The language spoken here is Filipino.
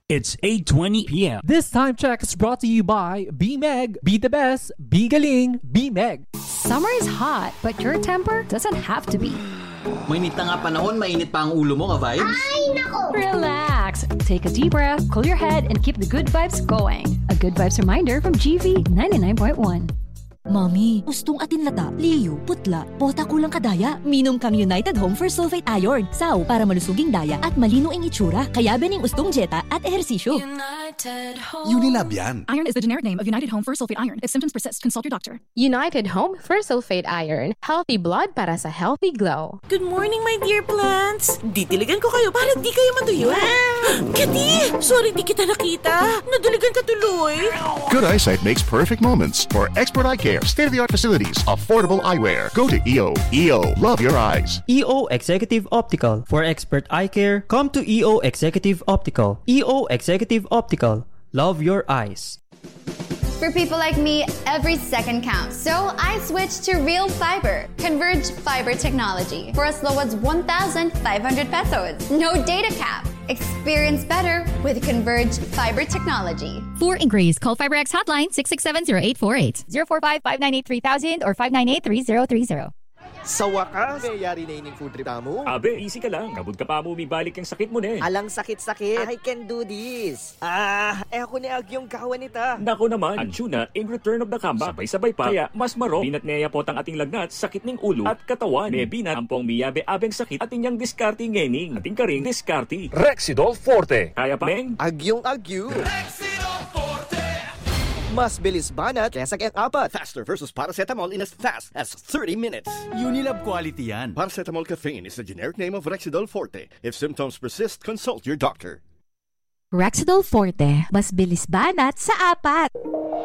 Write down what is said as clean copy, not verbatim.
It's 8:20 p.m. This time check is brought to you by BMEG. Be the best. Be galing. BMEG. Summer is hot, but your temper doesn't have to be. Mainit na nga panahon, mainit pa ang ulo mo, ka-vibes? Ay, nako! Relax. Take a deep breath, cool your head, and keep the good vibes going. A good vibes reminder from GV 99.1. Mami, gustong atin lata, liyo, putla, bota kulang kadaya. Minom kang United Home for Sulfate Iron. Saw para malusuging daya at malino ang itsura. Kaya bening ustong jeta at ehersisyo. United Home. Unilab yan. Iron is the generic name of United Home for Sulfate Iron. If symptoms persist, consult your doctor. United Home for Sulfate Iron. Healthy blood para sa healthy glow. Good morning, my dear plants. Didiligan ko kayo para di kayo matuyuan. Kati! Sorry di kita nakita. Nadiligan ka tuloy. Good eyesight makes perfect moments for expert eye care. State-of-the-art facilities, affordable eyewear. Go to EO. EO, love your eyes. EO Executive Optical. For expert eye care, come to EO Executive Optical. EO Executive Optical. Love your eyes. For people like me, every second counts. So I switched to Real Fiber, Converge Fiber Technology, for as low as 1,500 pesos. No data cap. Experience better with Converge Fiber Technology. For inquiries, call FiberX hotline 667-0848, 045-598-3000 or 598-3030. Sa wakas, mayayari na ining food trip mo. Abe, easy ka lang. Kabud ka pa mo balik ang sakit mo na eh. Alang sakit-sakit. I can do this. Ako ni Agyong kawan nita. Nako naman, ang tuna in return of the comeback. Sabay-sabay pa. Kaya mas maro, binat niya po ang ating lagnat, sakit ng ulo at katawan. May binat ang pong miyabe-abeng sakit at inyang diskarte ngening. Ating karing diskarte. Rexidol Forte. Kaya pa, Meng? Agyong Agyo. Rexidol Forte. Mas bilis banat kesa kaya apat. Faster versus paracetamol in as fast as 30 minutes. Unilab quality yan. Paracetamol caffeine is the generic name of Rexidol Forte. If symptoms persist, consult your doctor. Rexidol Forte. Mas bilis banat sa apat.